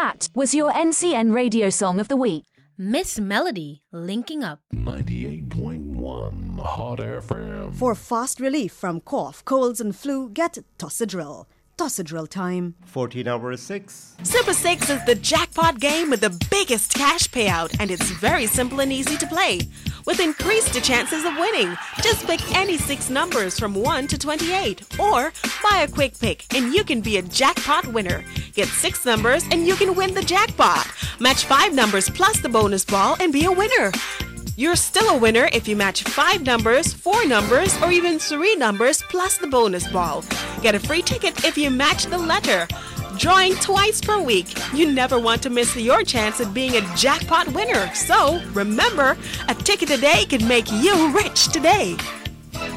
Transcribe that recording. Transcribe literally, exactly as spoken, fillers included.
That was your N C N radio song of the week. Miss Melody, linking up. ninety-eight point one Hot F M. For fast relief from cough, colds, and flu, get Tossidril. Tossidril time. fourteen hours six. Super six is the jackpot game with the biggest cash payout, and it's very simple and easy to play. With increased chances of winning, just pick any six numbers from one to twenty-eight, or buy a quick pick and you can be a jackpot winner. Get six numbers and you can win the jackpot. Match five numbers plus the bonus ball and be a winner. You're still a winner if you match five numbers, four numbers, or even three numbers plus the bonus ball. Get a free ticket if you match the letter. Drawing twice per week. You never want to miss your chance at being a jackpot winner. So, remember, a ticket a day can make you rich today.